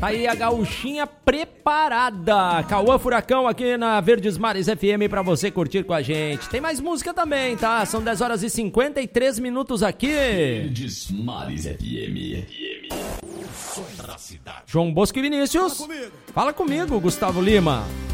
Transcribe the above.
Tá aí a gauchinha preparada. Cauã Furacão aqui na Verdes Mares FM pra você curtir com a gente. Tem mais música também, tá? São 10 horas e 53 minutos aqui. Verdes Mares FM. João Bosco e Vinícius. Fala comigo, Gustavo Lima.